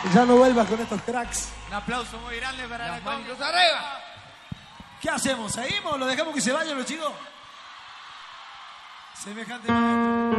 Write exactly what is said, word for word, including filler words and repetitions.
Ya no vuelvas con estos cracks. Un aplauso muy grande para Las la manitos Conga. arriba. ¿Qué hacemos? ¿Seguimos? ¿Lo dejamos que se vayan los chicos? Semejante maestro.